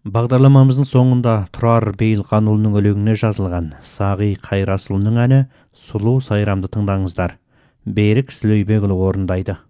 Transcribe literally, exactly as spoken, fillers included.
Бағдарламамыздың соңында Тұрар Бейілқанұлының өлеңіне жазылған Сағи Қайрасұлының әні «Сұлу сайрамды» тыңдаңыздар. Берік Сүлейбекұлы орындайды.